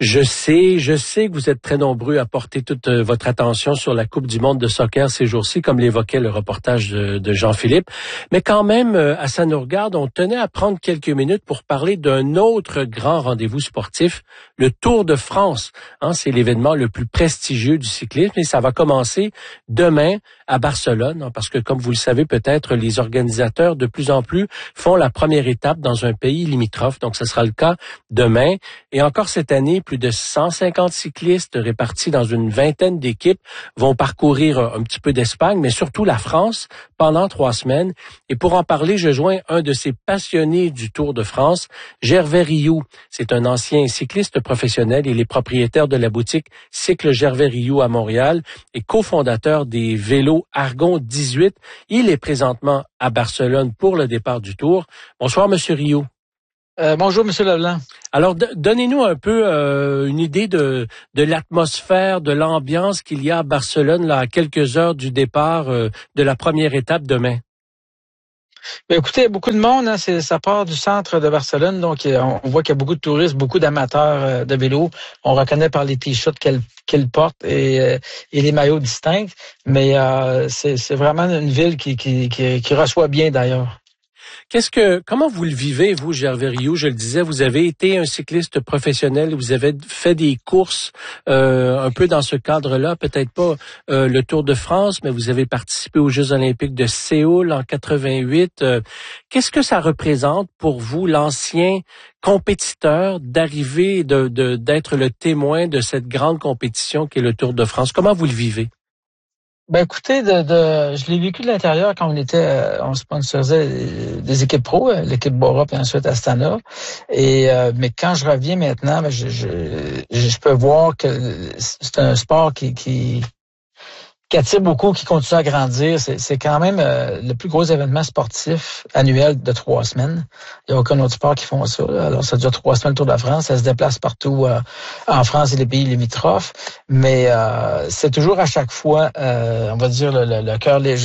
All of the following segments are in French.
Je sais que vous êtes très nombreux à porter toute votre attention sur la Coupe du monde de soccer ces jours-ci, comme l'évoquait le reportage de Jean-Philippe. Mais quand même, à Ça nous regarde, on tenait à prendre quelques minutes pour parler d'un autre grand rendez-vous sportif, le Tour de France. C'est l'événement le plus prestigieux du cyclisme et ça va commencer demain à Barcelone, parce que comme vous le savez peut-être, les organisateurs de plus en plus font la première étape dans un pays limitrophe. Donc, ce sera le cas demain. Et encore cette année, plus de 150 cyclistes répartis dans une vingtaine d'équipes vont parcourir un petit peu d'Espagne, mais surtout la France pendant 3 semaines. Et pour en parler, je joins un de ces passionnés du Tour de France, Gervais Rioux. C'est un ancien cycliste professionnel. Il est propriétaire de la boutique Cycle Gervais Rioux à Montréal et cofondateur des vélos Argon 18. Il est présentement à Barcelone pour le départ du Tour. Bonsoir, Monsieur Rioux. Bonjour, Monsieur Leblanc. Alors, donnez-nous un peu une idée de l'atmosphère, de l'ambiance qu'il y a à Barcelone, là, à quelques heures du départ de la première étape demain. Bien, écoutez, beaucoup de monde, ça part du centre de Barcelone, donc on voit qu'il y a beaucoup de touristes, beaucoup d'amateurs de vélo. On reconnaît par les t-shirts qu'elle porte et les maillots distincts, mais c'est vraiment une ville qui reçoit bien d'ailleurs. Comment vous le vivez, vous, Gervais Rioux? Je le disais, vous avez été un cycliste professionnel, vous avez fait des courses un peu dans ce cadre-là, peut-être pas le Tour de France, mais vous avez participé aux Jeux olympiques de Séoul en 88. Qu'est-ce que ça représente pour vous, l'ancien compétiteur, d'arriver, d'être le témoin de cette grande compétition qui est le Tour de France? Comment vous le vivez? Ben écoutez, je l'ai vécu de l'intérieur quand on sponsorisait des équipes pro, l'équipe Bora puis ensuite Astana. Mais quand je reviens maintenant, je peux voir que c'est un sport qui attire beaucoup, qui continue à grandir. C'est quand même le plus gros événement sportif annuel de 3 semaines. Il n'y a aucun autre sport qui font ça. Alors, ça dure 3 semaines le Tour de la France. Ça se déplace partout en France et les pays limitrophes. Mais c'est toujours à chaque fois, on va dire, le cœur léger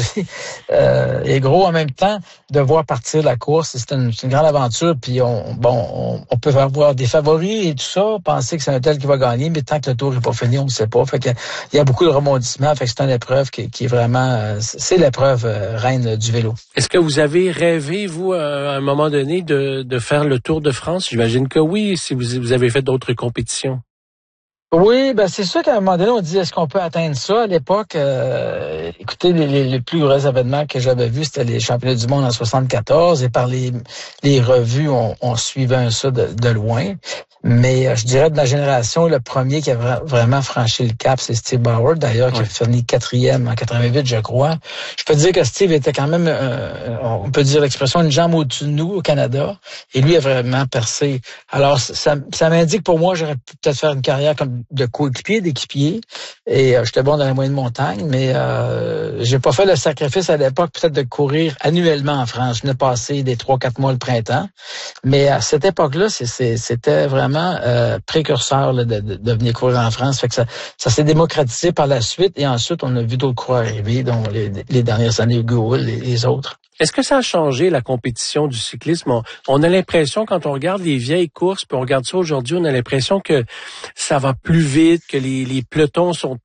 et gros en même temps de voir partir la course. C'est une grande aventure. Puis on peut avoir des favoris et tout ça, penser que c'est un tel qui va gagner, mais tant que le Tour n'est pas fini, on ne sait pas. Fait que il y a beaucoup de rebondissements. Fait que c'est une épreuve qui est vraiment, c'est l'épreuve reine du vélo. Est-ce que vous avez rêvé, vous, à un moment donné, de faire le Tour de France? J'imagine que oui, si vous avez fait d'autres compétitions. Oui, ben c'est sûr qu'à un moment donné, on dit est-ce qu'on peut atteindre ça? À l'époque, écoutez, les plus gros événements que j'avais vus, c'était les championnats du monde en 74 et par les revues, on suivait ça de loin. Mais je dirais de ma génération, le premier qui a vraiment franchi le cap, c'est Steve Bauer, d'ailleurs, qui a fini 4e en 88, je crois. Je peux dire que Steve était quand même, on peut dire l'expression, une jambe au-dessus de nous au Canada. Et lui a vraiment percé. Alors, ça m'indique pour moi, j'aurais pu peut-être faire une carrière comme de coéquipier, d'équipier. Et j'étais bon dans la moyenne montagne, mais j'ai pas fait le sacrifice à l'époque peut-être de courir annuellement en France. Je venais passer des 3-4 mois le printemps. Mais à cette époque-là, c'était vraiment précurseur là, de venir courir en France. Fait que ça s'est démocratisé par la suite et ensuite on a vu d'autres coureurs arriver, dont les dernières années Hugo Hull et les autres. Est-ce que ça a changé la compétition du cyclisme? On a l'impression, quand on regarde les vieilles courses, puis on regarde ça aujourd'hui, on a l'impression que ça va plus vite, que les pelotons sont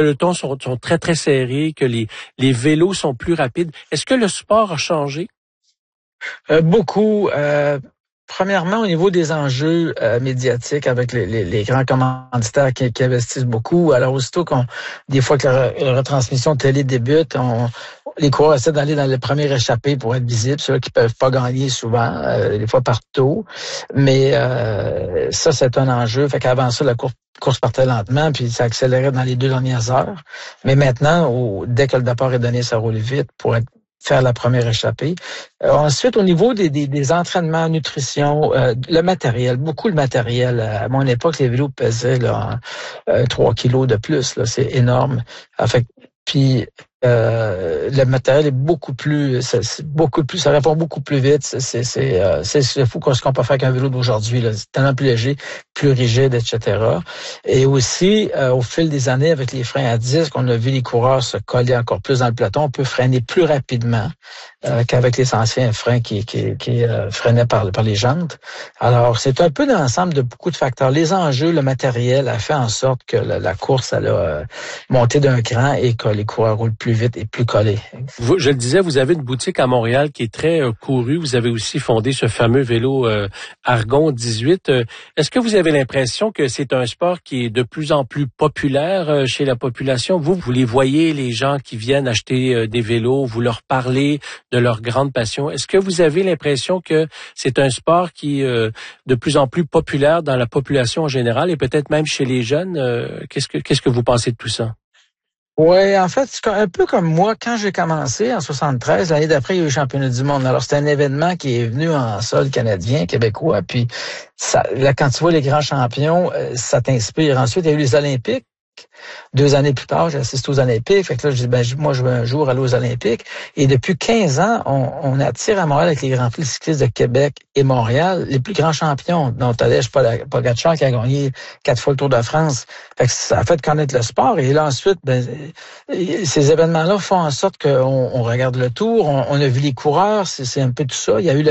très, très serrés, que les vélos sont plus rapides. Est-ce que le sport a changé? Beaucoup. Premièrement, au niveau des enjeux médiatiques avec les grands commanditaires qui investissent beaucoup. Alors, aussitôt des fois que la retransmission télé débute, les coureurs essaient d'aller dans les premiers échappés pour être visibles, ceux qui peuvent pas gagner souvent, des fois partout. Mais ça, c'est un enjeu. Fait qu'avant ça, la course partait lentement, puis ça accélérait dans les 2 dernières heures. Mais maintenant, dès que le départ est donné, ça roule vite pour faire la première échappée. Ensuite, au niveau des entraînements, nutrition, le matériel, beaucoup de matériel. À mon époque, les vélos pesaient 3 kilos de plus. Là, c'est énorme. Puis Le matériel est beaucoup plus, ça répond beaucoup plus vite. C'est fou ce qu'on peut faire avec un vélo d'aujourd'hui. C'est tellement plus léger, plus rigide, etc. Et aussi, au fil des années, avec les freins à disque, on a vu les coureurs se coller encore plus dans le peloton. On peut freiner plus rapidement qu'avec les anciens freins qui freinaient par les jantes. Alors, c'est un peu l'ensemble de beaucoup de facteurs. Les enjeux, le matériel a fait en sorte que la course, elle a monté d'un cran et que les coureurs roulent plus vite et plus collés. Je le disais, vous avez une boutique à Montréal qui est très courue. Vous avez aussi fondé ce fameux vélo Argon 18. Est-ce que vous avez l'impression que c'est un sport qui est de plus en plus populaire chez la population? Vous les voyez, les gens qui viennent acheter des vélos, vous leur parlez de leur grande passion. Est-ce que vous avez l'impression que c'est un sport qui est de plus en plus populaire dans la population en général et peut-être même chez les jeunes? Qu'est-ce que vous pensez de tout ça? Oui, en fait, c'est un peu comme moi, quand j'ai commencé en 73, l'année d'après, il y a eu le championnat du monde. Alors, c'est un événement qui est venu en sol canadien, québécois, puis ça, là, quand tu vois les grands champions, ça t'inspire. Ensuite, il y a eu les Olympiques. 2 années plus tard, j'ai assisté aux Olympiques. Fait que là, je dis, moi, je veux un jour aller aux Olympiques. Et depuis 15 ans, on attire à Montréal avec les Grands Prix cyclistes de Québec et Montréal les plus grands champions, dont Tadej Pogačar qui a gagné 4 fois le Tour de France. Fait que ça a fait connaître le sport. Et là, ensuite, ces événements-là font en sorte qu'on regarde le Tour. On a vu les coureurs. C'est un peu tout ça. Il y a eu